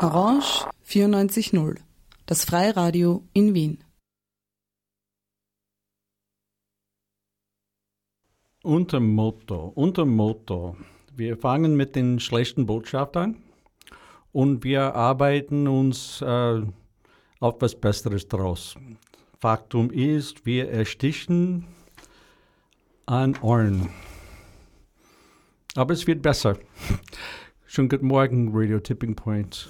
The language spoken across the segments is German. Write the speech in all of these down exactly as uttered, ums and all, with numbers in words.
Orange vierundneunzig Komma null, das Freiradio in Wien. Unter Motto, unter Motto. Wir fangen mit den schlechten Botschaften an und wir arbeiten uns äh, auf was Besseres draus. Faktum ist, wir erstichen an Ohren. Aber es wird besser. Schönen guten Morgen, Radio Tipping Point.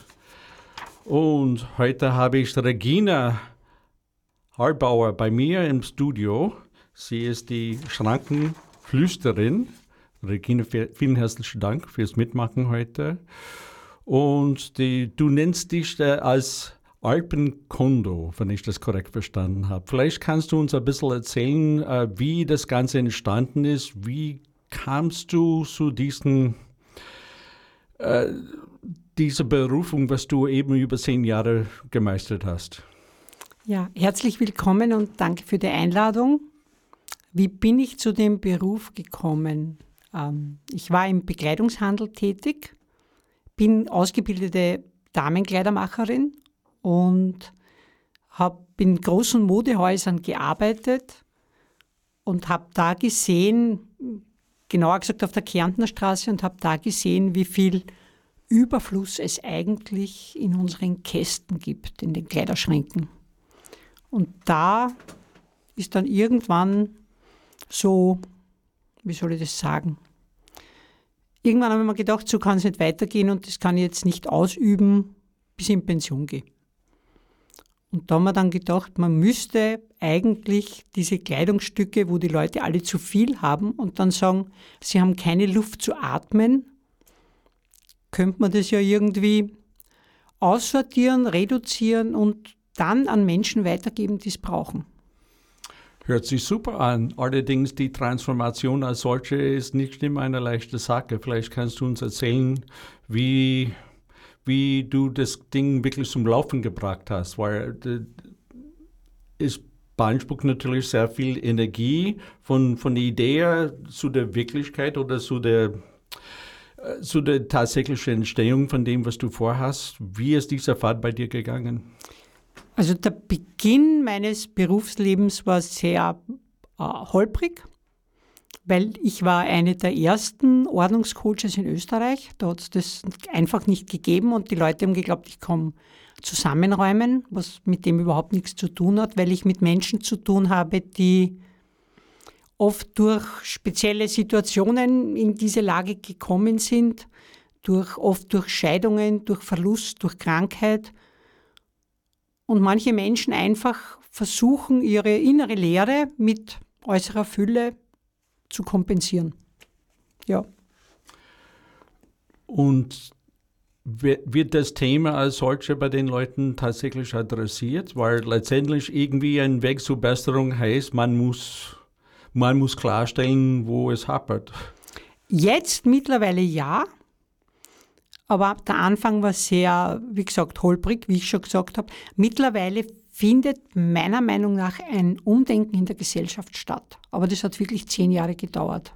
Und heute habe ich Regina Harbauer bei mir im Studio. Sie ist die Schrankenflüsterin. Regina, vielen herzlichen Dank fürs Mitmachen heute. Und die, du nennst dich äh, als Alpenkondo, wenn ich das korrekt verstanden habe. Vielleicht kannst du uns ein bisschen erzählen, äh, wie das Ganze entstanden ist. Wie kamst du zu diesen, äh, dieser Berufung, was du eben über zehn Jahre gemeistert hast? Ja, herzlich willkommen und danke für die Einladung. Wie bin ich zu dem Beruf gekommen? Ähm, ich war im Bekleidungshandel tätig, bin ausgebildete Damenkleidermacherin und habe in großen Modehäusern gearbeitet und habe da gesehen, genauer gesagt auf der Kärntner Straße, und habe da gesehen, wie viel Überfluss es eigentlich in unseren Kästen gibt, in den Kleiderschränken. Und da ist dann irgendwann so, wie soll ich das sagen? Irgendwann habe ich mir gedacht, so kann es nicht weitergehen und das kann ich jetzt nicht ausüben, bis ich in Pension gehe. Und da haben wir dann gedacht, man müsste eigentlich diese Kleidungsstücke, wo die Leute alle zu viel haben und dann sagen, sie haben keine Luft zu atmen, könnte man das ja irgendwie aussortieren, reduzieren und dann an Menschen weitergeben, die es brauchen. Hört sich super an. Allerdings die Transformation als solche ist nicht immer eine leichte Sache. Vielleicht kannst du uns erzählen, wie, wie du das Ding wirklich zum Laufen gebracht hast, weil es beansprucht natürlich sehr viel Energie von, von der Idee zu der Wirklichkeit oder zu der, zu der tatsächlichen Entstehung von dem, was du vorhast. Wie ist dieser Pfad bei dir gegangen? Also der Beginn meines Berufslebens war sehr äh, holprig, weil ich war eine der ersten Ordnungscoaches in Österreich. Da hat es das einfach nicht gegeben und die Leute haben geglaubt, ich komme zusammenräumen, was mit dem überhaupt nichts zu tun hat, weil ich mit Menschen zu tun habe, die oft durch spezielle Situationen in diese Lage gekommen sind, durch, oft durch Scheidungen, durch Verlust, durch Krankheit. Und manche Menschen einfach versuchen, ihre innere Leere mit äußerer Fülle zu kompensieren. Ja. Und wird das Thema als solche bei den Leuten tatsächlich adressiert? Weil letztendlich irgendwie ein Weg zur Besserung heißt, man muss, man muss klarstellen, wo es hapert. Jetzt mittlerweile ja. Aber der Anfang war sehr, wie gesagt, holprig, wie ich schon gesagt habe. Mittlerweile findet meiner Meinung nach ein Umdenken in der Gesellschaft statt. Aber das hat wirklich zehn Jahre gedauert.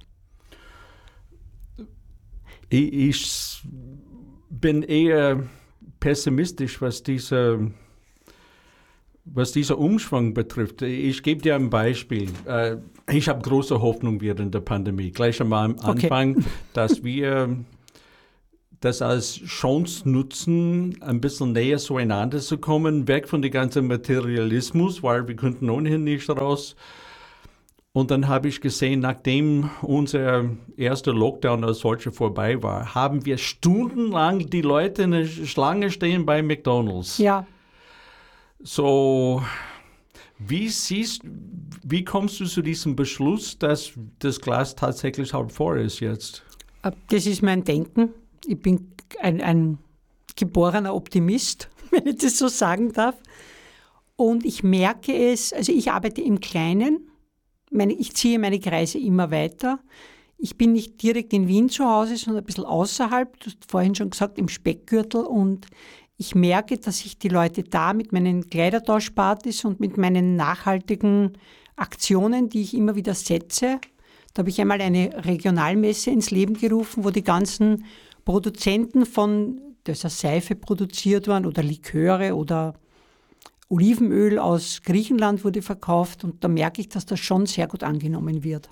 Ich, ich bin eher pessimistisch, was dieser, was dieser Umschwung betrifft. Ich gebe dir ein Beispiel. Ich habe große Hoffnung während der Pandemie. Gleich am Anfang, okay. dass wir das als Chance nutzen, ein bisschen näher zueinander zu kommen, weg von dem ganzen Materialismus, weil wir könnten ohnehin nicht raus. Und dann habe ich gesehen, nachdem unser erster Lockdown als solcher vorbei war, haben wir stundenlang die Leute in der Schlange stehen bei McDonald's. Ja. So, wie siehst, wie kommst du zu diesem Beschluss, dass das Glas tatsächlich halb voll ist jetzt? Das ist mein Denken. Ich bin ein, ein geborener Optimist, wenn ich das so sagen darf. Und ich merke es, also ich arbeite im Kleinen, meine, ich ziehe meine Kreise immer weiter. Ich bin nicht direkt in Wien zu Hause, sondern ein bisschen außerhalb, du hast vorhin schon gesagt, im Speckgürtel. Und ich merke, dass ich die Leute da mit meinen Kleidertauschpartys und mit meinen nachhaltigen Aktionen, die ich immer wieder setze, da habe ich einmal eine Regionalmesse ins Leben gerufen, wo die ganzen Produzenten von da ist eine Seife produziert worden oder Liköre oder Olivenöl aus Griechenland wurde verkauft und da merke ich, dass das schon sehr gut angenommen wird.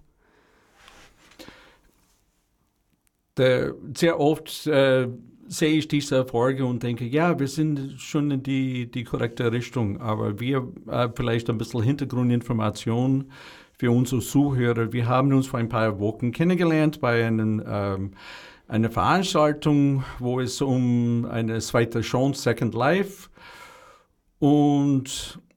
Der, sehr oft äh, sehe ich diese Erfolge und denke, ja, wir sind schon in die, die korrekte Richtung, aber wir äh, vielleicht ein bisschen Hintergrundinformation für unsere Zuhörer. Wir haben uns vor ein paar Wochen kennengelernt bei einem, ähm, einer Veranstaltung, wo es um eine zweite Chance, Second Life, und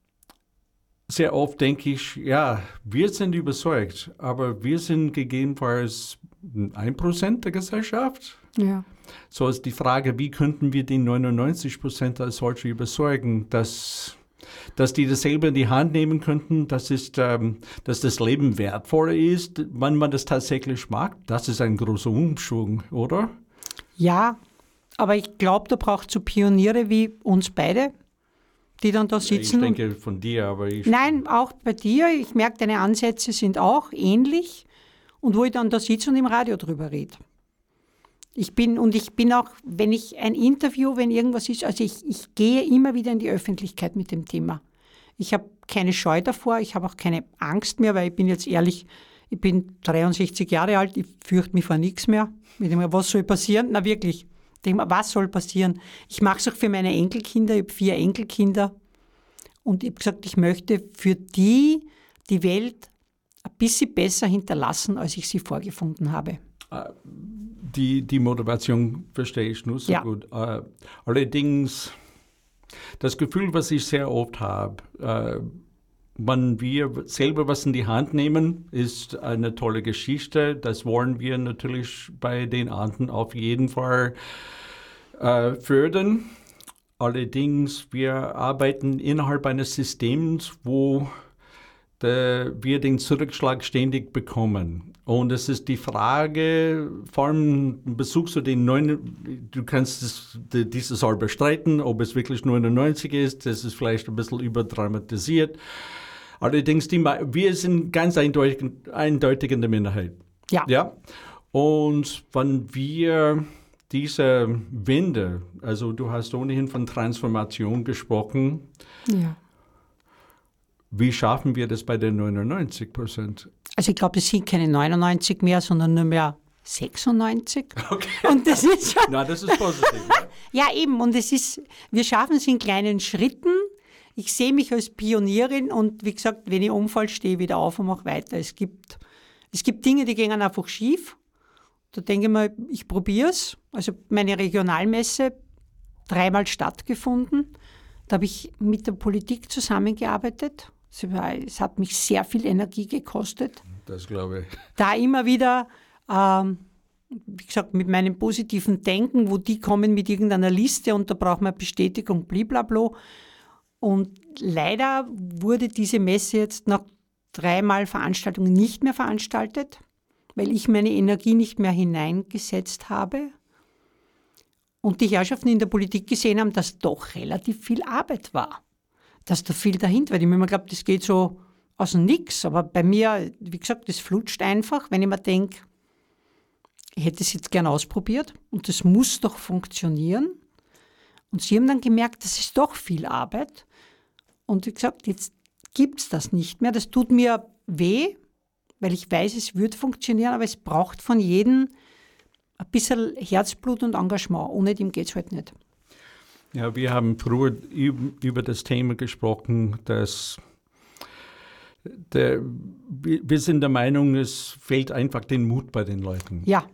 sehr oft denke ich, ja, wir sind überzeugt, aber wir sind gegebenenfalls ein Prozent der Gesellschaft. Ja. So ist die Frage, wie könnten wir die neunundneunzig Prozent als solche überzeugen, dass, dass die dasselbe in die Hand nehmen könnten, dass, ist, ähm, dass das Leben wertvoller ist, wenn man das tatsächlich mag. Das ist ein großer Umschwung, oder? Ja, aber ich glaube, da braucht es so Pioniere wie uns beide, die dann da sitzen. Ich denke von dir, aber ich... Nein, auch bei dir. Ich merke, deine Ansätze sind auch ähnlich. Und wo ich dann da sitze und im Radio drüber rede. Ich bin, und ich bin auch, wenn ich ein Interview, wenn irgendwas ist, also ich, ich gehe immer wieder in die Öffentlichkeit mit dem Thema. Ich habe keine Scheu davor, ich habe auch keine Angst mehr, weil ich bin jetzt ehrlich, ich bin dreiundsechzig Jahre alt, ich fürchte mich vor nichts mehr. Ich denke mir, was soll passieren? Na wirklich, ich denke mir, was soll passieren? Ich mache es auch für meine Enkelkinder, ich habe vier Enkelkinder und ich habe gesagt, ich möchte für die die Welt ein bisschen besser hinterlassen, als ich sie vorgefunden habe. Die, die Motivation verstehe ich nur so ja. gut. Uh, allerdings, das Gefühl, was ich sehr oft habe, uh, wenn wir selber was in die Hand nehmen, ist eine tolle Geschichte. Das wollen wir natürlich bei den anderen auf jeden Fall uh, fördern. Allerdings, wir arbeiten innerhalb eines Systems, wo wir den Zurückschlag ständig bekommen. Und es ist die Frage, vor allem in Bezug zu den neun, du kannst das, diese Zahl bestreiten, ob es wirklich neunundneunzig ist, das ist vielleicht ein bisschen überdramatisiert. Allerdings, die, wir sind ganz eindeutig, eindeutig in der Minderheit. Ja. ja. Und wenn wir diese Wende, also du hast ohnehin von Transformation gesprochen, ja. Wie schaffen wir das bei den neunundneunzig Prozent? Also ich glaube, es sind keine neunundneunzig mehr, sondern nur mehr sechsundneunzig. Okay. Und das ist schon Na, das ist positiv. Ja, eben. Und es ist, wir schaffen es in kleinen Schritten. Ich sehe mich als Pionierin und wie gesagt, wenn ich umfalle, stehe ich wieder auf und mache weiter. Es gibt, es gibt Dinge, die gehen einfach schief. Da denke ich mir, ich probiere es. Also meine Regionalmesse, dreimal stattgefunden. Da habe ich mit der Politik zusammengearbeitet. Es hat mich sehr viel Energie gekostet. Das glaube ich. Da immer wieder, ähm, wie gesagt, mit meinem positiven Denken, wo die kommen mit irgendeiner Liste und da braucht man Bestätigung, blablabla. Und leider wurde diese Messe jetzt nach dreimal Veranstaltungen nicht mehr veranstaltet, weil ich meine Energie nicht mehr hineingesetzt habe. Und die Herrschaften in der Politik gesehen haben, dass doch relativ viel Arbeit war. Dass da viel dahinter war. Ich habe mir geglaubt, das geht so aus dem Nix. Aber bei mir, wie gesagt, das flutscht einfach, wenn ich mir denke, ich hätte es jetzt gern ausprobiert und das muss doch funktionieren. Und sie haben dann gemerkt, das ist doch viel Arbeit. Und wie gesagt, jetzt gibt es das nicht mehr. Das tut mir weh, weil ich weiß, es wird funktionieren, aber es braucht von jedem ein bisschen Herzblut und Engagement. Ohne dem geht es halt nicht. Ja, wir haben früher über das Thema gesprochen, dass der, wir sind der Meinung, es fehlt einfach den Mut bei den Leuten. Ja.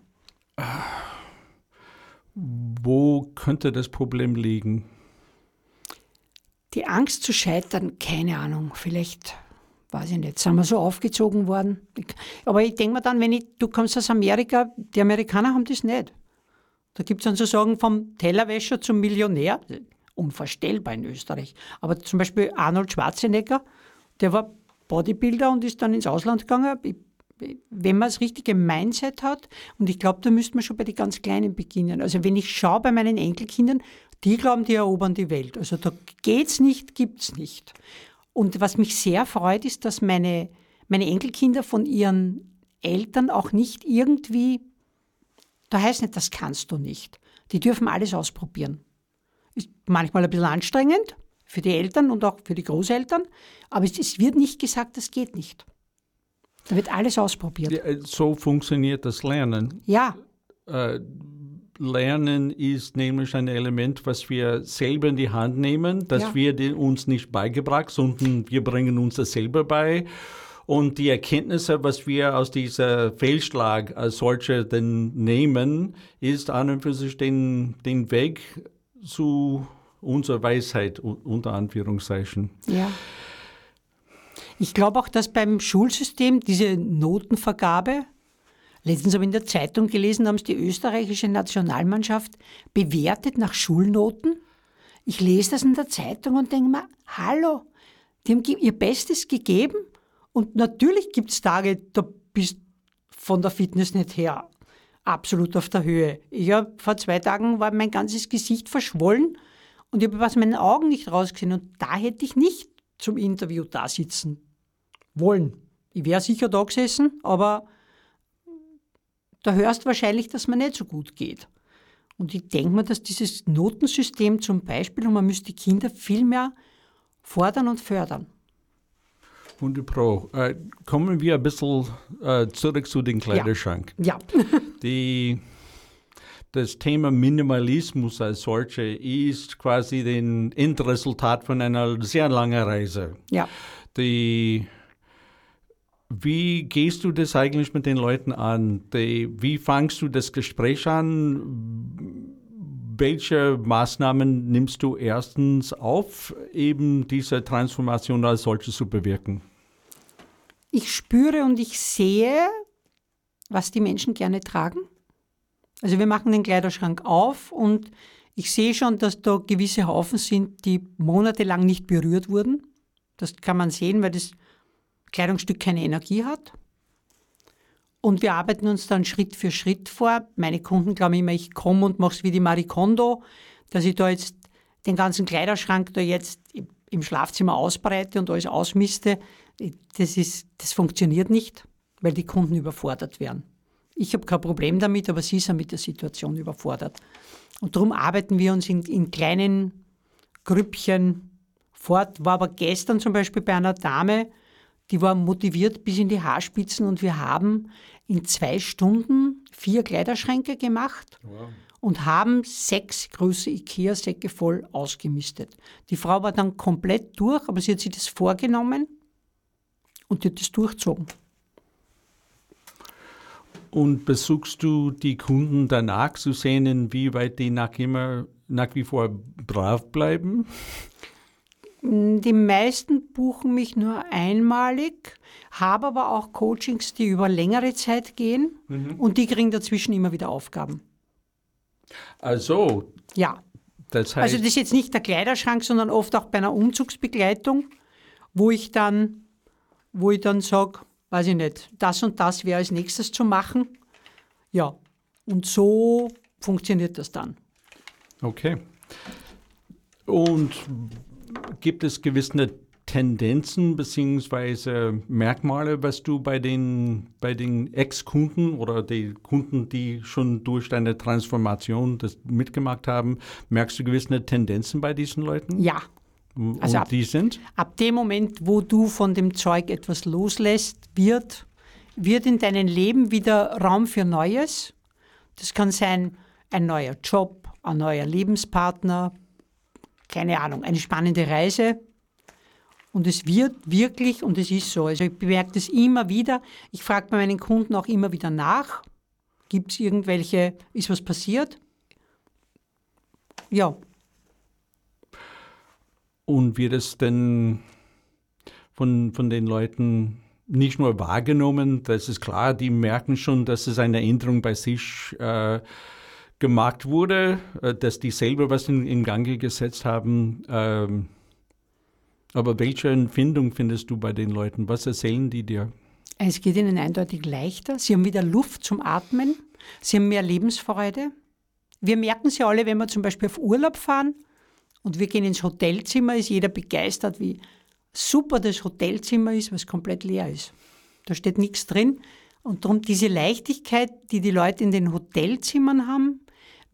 Wo könnte das Problem liegen? Die Angst zu scheitern, keine Ahnung, vielleicht, weiß ich nicht, sind wir so aufgezogen worden. Aber ich denke mir dann, wenn ich, du kommst aus Amerika, die Amerikaner haben das nicht. Da gibt es dann so Sagen vom Tellerwäscher zum Millionär, unvorstellbar in Österreich. Aber zum Beispiel Arnold Schwarzenegger, der war Bodybuilder und ist dann ins Ausland gegangen. Ich, wenn man das richtige Mindset hat, und ich glaube, da müsste man schon bei den ganz Kleinen beginnen. Also wenn ich schaue bei meinen Enkelkindern, die glauben, die erobern die Welt. Also da geht's nicht, gibt's nicht. Und was mich sehr freut, ist, dass meine, meine Enkelkinder von ihren Eltern auch nicht irgendwie, da heißt nicht, das kannst du nicht. Die dürfen alles ausprobieren. Ist manchmal ein bisschen anstrengend für die Eltern und auch für die Großeltern, aber es, es wird nicht gesagt, das geht nicht. Da wird alles ausprobiert. Ja, so funktioniert das Lernen. Ja. Äh, Lernen ist nämlich ein Element, was wir selber in die Hand nehmen, das Ja. wir den, uns nicht beigebracht, sondern wir bringen uns das selber bei. Und die Erkenntnisse, was wir aus dieser Fehlschlag als solche denn nehmen, ist an und für sich den, den Weg zu unserer Weisheit, unter Anführungszeichen. Ja. Ich glaube auch, dass beim Schulsystem diese Notenvergabe, letztens habe ich in der Zeitung gelesen, haben es die österreichische Nationalmannschaft bewertet nach Schulnoten. Ich lese das in der Zeitung und denke mir, hallo, die haben ihr Bestes gegeben und natürlich gibt es Tage, da bist von der Fitness nicht her absolut auf der Höhe. Ich habe vor zwei Tagen war mein ganzes Gesicht verschwollen und ich habe aus meinen Augen nicht rausgesehen und da hätte ich nicht zum Interview da sitzen wollen. Ich wäre sicher da gesessen, aber da hörst du wahrscheinlich, dass mir nicht so gut geht. Und ich denke mir, dass dieses Notensystem zum Beispiel, und man müsste die Kinder viel mehr fordern und fördern. hundert Pro. Äh, kommen wir ein bisschen äh, zurück zu den Kleiderschrank. Ja. Die, das Thema Minimalismus als solche ist quasi ein Endresultat von einer sehr langen Reise. Ja. Die, wie gehst du das eigentlich mit den Leuten an? Die, wie fangst du das Gespräch an? Welche Maßnahmen nimmst du erstens auf, eben diese Transformation als solche zu bewirken? Ich spüre und ich sehe, was die Menschen gerne tragen. Also wir machen den Kleiderschrank auf und ich sehe schon, dass da gewisse Haufen sind, die monatelang nicht berührt wurden. Das kann man sehen, weil das Kleidungsstück keine Energie hat. Und wir arbeiten uns dann Schritt für Schritt vor. Meine Kunden glauben immer, ich komme und mache es wie die Marie Kondo, dass ich da jetzt den ganzen Kleiderschrank da jetzt im Schlafzimmer ausbreite und alles ausmiste. Das ist, das funktioniert nicht, weil die Kunden überfordert werden. Ich habe kein Problem damit, aber sie sind mit der Situation überfordert. Und darum arbeiten wir uns in, in kleinen Grüppchen fort. War aber gestern zum Beispiel bei einer Dame, die war motiviert bis in die Haarspitzen und wir haben in zwei Stunden vier Kleiderschränke gemacht. Wow. Und haben sechs große Ikea-Säcke voll ausgemistet. Die Frau war dann komplett durch, aber sie hat sich das vorgenommen und die hat das durchgezogen. Und besuchst du die Kunden danach zu sehen, inwieweit die nach, immer, nach wie vor brav bleiben? Die meisten buchen mich nur einmalig, habe aber auch Coachings, die über längere Zeit gehen mhm. und die kriegen dazwischen immer wieder Aufgaben. Also, ja. Das heißt, also das ist jetzt nicht der Kleiderschrank, sondern oft auch bei einer Umzugsbegleitung, wo ich dann, wo ich dann sage, weiß ich nicht, das und das wäre als nächstes zu machen. Ja, und so funktioniert das dann. Okay. Und gibt es gewisse Tendenzen bzw. Merkmale, was du bei den, bei den Ex-Kunden oder den Kunden, die schon durch deine Transformation das mitgemacht haben, merkst du gewisse Tendenzen bei diesen Leuten? Ja. Und also ab, die sind? Ab dem Moment, wo du von dem Zeug etwas loslässt, wird, wird in deinem Leben wieder Raum für Neues. Das kann sein ein neuer Job, ein neuer Lebenspartner, keine Ahnung, eine spannende Reise. Und es wird wirklich, und es ist so, also ich bemerke das immer wieder, ich frage bei meinen Kunden auch immer wieder nach, gibt es irgendwelche, ist was passiert? Ja. Und wird es denn von, von den Leuten nicht nur wahrgenommen, das ist klar, die merken schon, dass es eine Änderung bei sich äh, gemacht wurde, äh, dass die selber was in, in Gang gesetzt haben. Ähm, aber welche Empfindung findest du bei den Leuten? Was erzählen die dir? Es geht ihnen eindeutig leichter. Sie haben wieder Luft zum Atmen. Sie haben mehr Lebensfreude. Wir merken es ja alle, wenn wir zum Beispiel auf Urlaub fahren und wir gehen ins Hotelzimmer, ist jeder begeistert, wie super das Hotelzimmer ist, weil es komplett leer ist. Da steht nichts drin. Und darum diese Leichtigkeit, die die Leute in den Hotelzimmern haben,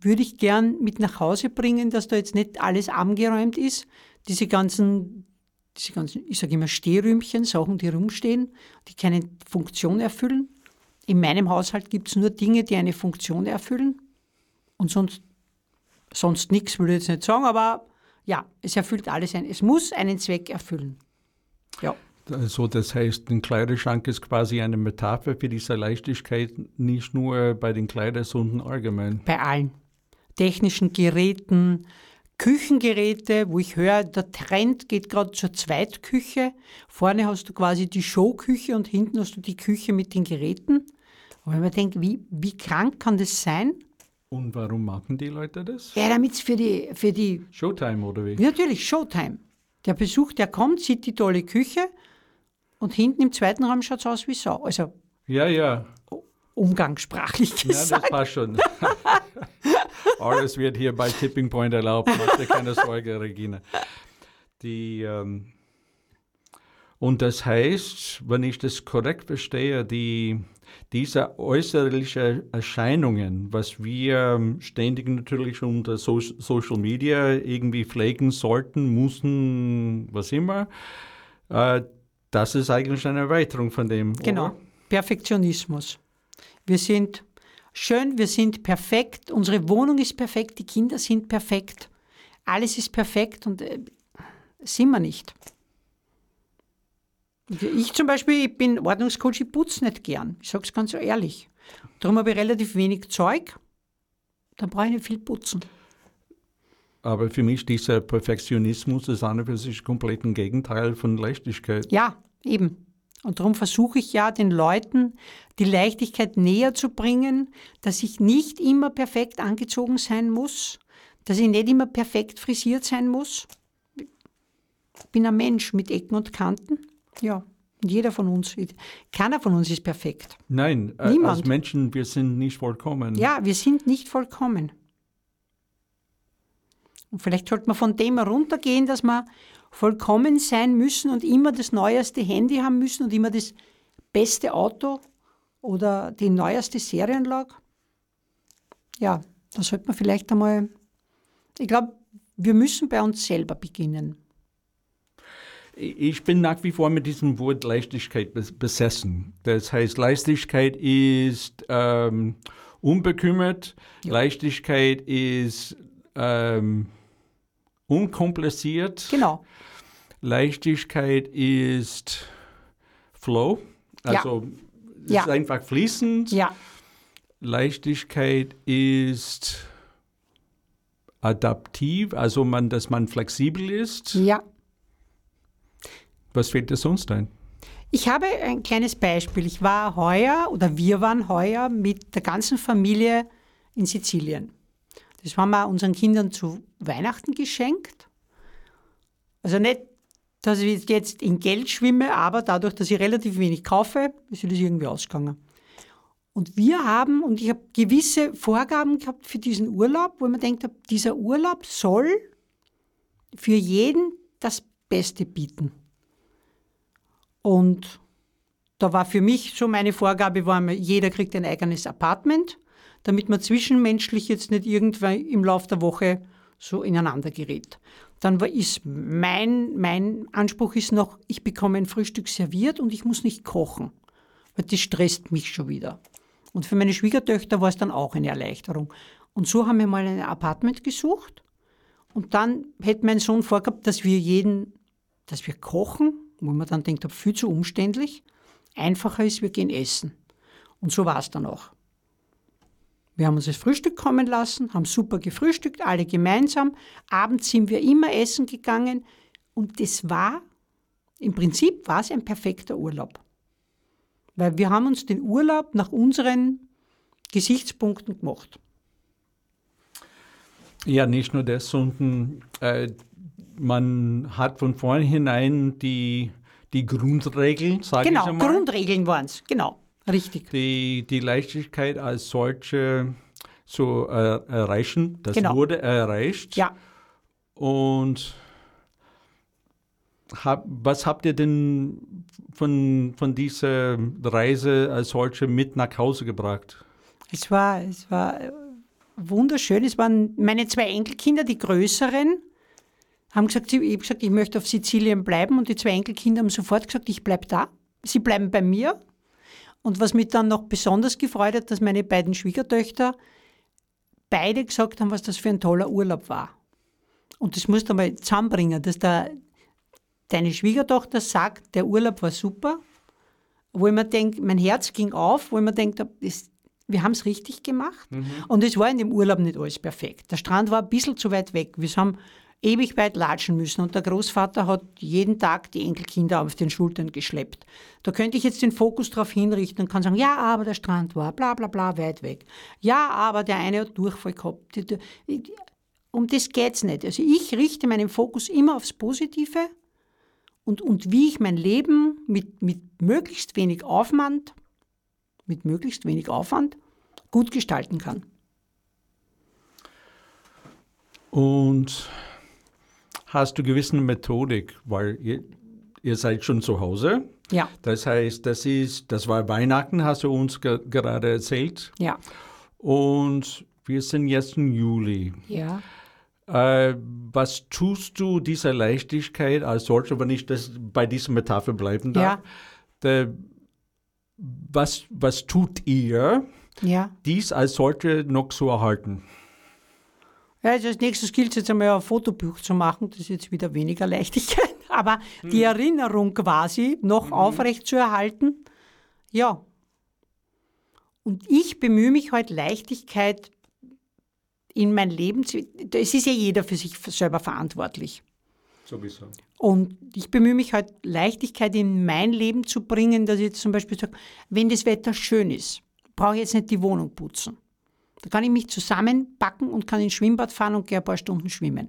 würde ich gern mit nach Hause bringen, dass da jetzt nicht alles angeräumt ist. Diese ganzen, diese ganzen, ich sage immer Stehrümchen, Sachen, die rumstehen, die keine Funktion erfüllen. In meinem Haushalt gibt es nur Dinge, die eine Funktion erfüllen. Und sonst, sonst nichts, würde ich jetzt nicht sagen, aber ja, es erfüllt alles ein. Es muss einen Zweck erfüllen. Ja. Also das heißt, ein Kleiderschrank ist quasi eine Metapher für diese Leichtigkeit, nicht nur bei den Kleidern, sondern allgemein. Bei allen technischen Geräten, Küchengeräte, wo ich höre, der Trend geht gerade zur Zweitküche. Vorne hast du quasi die Showküche und hinten hast du die Küche mit den Geräten. Aber wenn man denkt, wie, wie krank kann das sein? Und warum machen die Leute das? Ja, damit es für die, für die... Showtime oder wie? Ja, natürlich, Showtime. Der Besuch, der kommt, sieht die tolle Küche und hinten im zweiten Raum schaut es aus wie Sau. Also Ja, ja. umgangssprachlich Ja, das gesagt. passt schon. Alles wird hier bei Tipping Point erlaubt. Mach dir keine Sorge, Regina. Die, ähm, und das heißt, wenn ich das korrekt verstehe, die, diese äußerlichen Erscheinungen, was wir ständig natürlich unter so Social Media irgendwie pflegen sollten, müssen, was immer, äh, das ist eigentlich eine Erweiterung von dem. Genau, oder? Perfektionismus. Wir sind schön, wir sind perfekt, unsere Wohnung ist perfekt, die Kinder sind perfekt, alles ist perfekt und äh, sind wir nicht. Ich zum Beispiel, ich bin Ordnungscoach, ich putze nicht gern, ich sage es ganz so ehrlich. Darum habe ich relativ wenig Zeug, dann brauche ich nicht viel putzen. Aber für mich dieser Perfektionismus ist an und für sich komplett ein Gegenteil von Leichtigkeit. Ja, eben. Und darum versuche ich ja, den Leuten die Leichtigkeit näher zu bringen, dass ich nicht immer perfekt angezogen sein muss, dass ich nicht immer perfekt frisiert sein muss. Ich bin ein Mensch mit Ecken und Kanten. Ja, und jeder von uns, keiner von uns ist perfekt. Nein, äh, Niemand. als Menschen, wir sind nicht vollkommen. Ja, wir sind nicht vollkommen. Und vielleicht sollte man von dem runtergehen, dass wir vollkommen sein müssen und immer das neueste Handy haben müssen und immer das beste Auto oder die neueste Serienanlage. Ja, da sollte man vielleicht einmal, ich glaube, wir müssen bei uns selber beginnen. Ich bin nach wie vor mit diesem Wort Leichtigkeit besessen. Das heißt, Leichtigkeit ist ähm, unbekümmert, ja. Leichtigkeit ist ähm, unkompliziert. Genau. Leichtigkeit ist Flow, also ja. es ja. ist einfach fließend. Ja. Leichtigkeit ist adaptiv, also man, dass man flexibel ist. Ja. Was fällt dir sonst ein? Ich habe ein kleines Beispiel. Ich war heuer, oder wir waren heuer mit der ganzen Familie in Sizilien. Das haben wir unseren Kindern zu Weihnachten geschenkt. Also nicht, dass ich jetzt in Geld schwimme, aber dadurch, dass ich relativ wenig kaufe, ist das irgendwie ausgegangen. Und wir haben, und ich habe gewisse Vorgaben gehabt für diesen Urlaub, wo man denkt, dieser Urlaub soll für jeden das Beste bieten. Und da war für mich so meine Vorgabe, war, jeder kriegt ein eigenes Apartment, damit man zwischenmenschlich jetzt nicht irgendwann im Laufe der Woche so ineinander gerät. Dann war ist mein, mein Anspruch ist noch, ich bekomme ein Frühstück serviert und ich muss nicht kochen, weil das stresst mich schon wieder. Und für meine Schwiegertöchter war es dann auch eine Erleichterung. Und so haben wir mal ein Apartment gesucht und dann hätte mein Sohn vorgehabt, dass wir jeden, dass wir kochen, wo man dann denkt, viel zu umständlich. Einfacher ist, wir gehen essen. Und so war es dann auch. Wir haben uns das Frühstück kommen lassen, haben super gefrühstückt, alle gemeinsam. Abends sind wir immer essen gegangen. Und das war, im Prinzip war es ein perfekter Urlaub. Weil wir haben uns den Urlaub nach unseren Gesichtspunkten gemacht. Ja, nicht nur das, sondern äh, man hat von vornherein die, die Grundregeln, sage genau, ich einmal. Genau, Grundregeln waren es, genau, richtig. Die, die Leichtigkeit als solche zu äh, erreichen, das genau. wurde erreicht. Ja. Und hab, was habt ihr denn von, von dieser Reise als solche mit nach Hause gebracht? Es war, es war wunderschön. Es waren meine zwei Enkelkinder, die größeren, haben gesagt, ich habe gesagt, ich möchte auf Sizilien bleiben und die zwei Enkelkinder haben sofort gesagt, ich bleibe da. Sie bleiben bei mir. Und was mich dann noch besonders gefreut hat, dass meine beiden Schwiegertöchter beide gesagt haben, was das für ein toller Urlaub war. Und das musst du mal zusammenbringen, dass da deine Schwiegertochter sagt, der Urlaub war super, wo ich mir denke, mein Herz ging auf, wo ich mir denke, das, wir haben es richtig gemacht. Mhm. Und es war in dem Urlaub nicht alles perfekt. Der Strand war ein bisschen zu weit weg. Wir haben ewig weit latschen müssen und der Großvater hat jeden Tag die Enkelkinder auf den Schultern geschleppt. Da könnte ich jetzt den Fokus darauf hinrichten und kann sagen, ja, aber der Strand war bla bla bla weit weg. Ja, aber der eine hat Durchfall gehabt. Um das geht es nicht. Also ich richte meinen Fokus immer aufs Positive und, und wie ich mein Leben mit, mit möglichst wenig Aufwand, mit möglichst wenig Aufwand gut gestalten kann. Und hast du gewisse Methodik, weil ihr, ihr seid schon zu Hause. Ja. Das heißt, das ist, das war Weihnachten, hast du uns ge- gerade erzählt. Ja. Und wir sind jetzt im Juli. Ja. Äh, was tust du dieser Leichtigkeit als solche, wenn ich das bei dieser Metapher bleiben darf? Ja. Der, was, was tut ihr, Ja. dies als solche noch zu erhalten? Ja, also als nächstes gilt es jetzt einmal ein Fotobuch zu machen. Das ist jetzt wieder weniger Leichtigkeit. Aber hm. die Erinnerung quasi noch mhm. aufrecht zu erhalten. Ja. Und ich bemühe mich halt Leichtigkeit in mein Leben zu... Es ist ja jeder für sich selber verantwortlich. Sowieso. Und ich bemühe mich halt Leichtigkeit in mein Leben zu bringen, dass ich jetzt zum Beispiel sage, wenn das Wetter schön ist, brauche ich jetzt nicht die Wohnung putzen. Da kann ich mich zusammenpacken und kann ins Schwimmbad fahren und gehe ein paar Stunden schwimmen.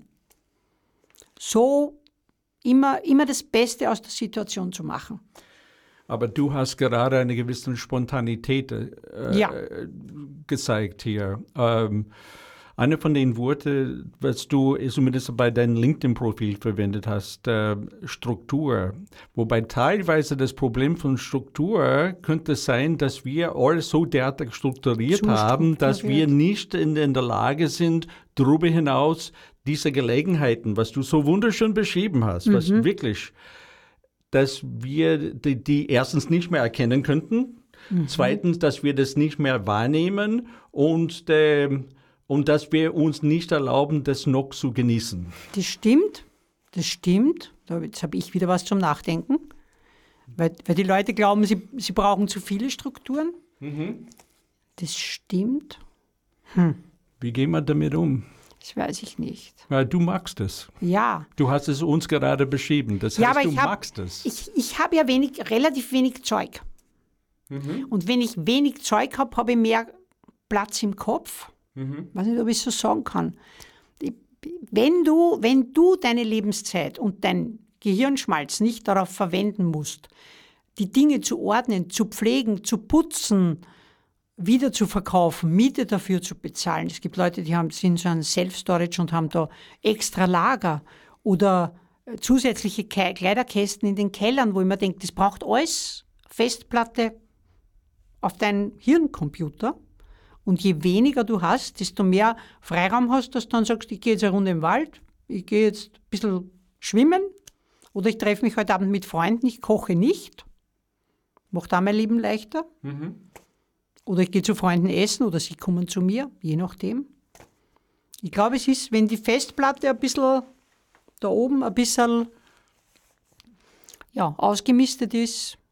So immer, immer das Beste aus der Situation zu machen. Aber du hast gerade eine gewisse Spontanität äh, ja. gezeigt hier. Ähm, eine von den Worten, was du zumindest bei deinem LinkedIn-Profil verwendet hast, äh, Struktur. Wobei teilweise das Problem von Struktur könnte sein, dass wir alles so derartig strukturiert Zu haben, dass strukturiert. wir nicht in, in der Lage sind, darüber hinaus diese Gelegenheiten, was du so wunderschön beschrieben hast, mhm. was wirklich, dass wir die, die erstens nicht mehr erkennen könnten, mhm. zweitens, dass wir das nicht mehr wahrnehmen und äh, Und dass wir uns nicht erlauben, das noch zu genießen. Das stimmt, das stimmt. Jetzt habe ich wieder was zum Nachdenken. Weil, weil die Leute glauben, sie, sie brauchen zu viele Strukturen. Mhm. Das stimmt. Hm. Wie gehen wir damit um? Das weiß ich nicht. Ja, du magst es. Ja. Du hast es uns gerade beschrieben. Das heißt, ja, aber du ich hab, magst es. Ich, ich habe ja wenig, relativ wenig Zeug. Mhm. Und wenn ich wenig Zeug habe, habe ich mehr Platz im Kopf. Ich weiß nicht, ob ich es so sagen kann. Wenn du, wenn du deine Lebenszeit und dein Gehirnschmalz nicht darauf verwenden musst, die Dinge zu ordnen, zu pflegen, zu putzen, wieder zu verkaufen, Miete dafür zu bezahlen. Es gibt Leute, die haben, sind so ein Self-Storage und haben da extra Lager oder zusätzliche Kleiderkästen in den Kellern, wo ich mir denke, das braucht alles Festplatte auf deinen Hirncomputer. Und je weniger du hast, desto mehr Freiraum hast, dass du dann sagst, ich gehe jetzt eine Runde im Wald, ich gehe jetzt ein bisschen schwimmen oder ich treffe mich heute Abend mit Freunden, ich koche nicht, macht auch mein Leben leichter. Mhm. Oder ich gehe zu Freunden essen oder sie kommen zu mir, je nachdem. Ich glaube, es ist, wenn die Festplatte ein bisschen da oben ein bisschen ja, ausgemistet ist,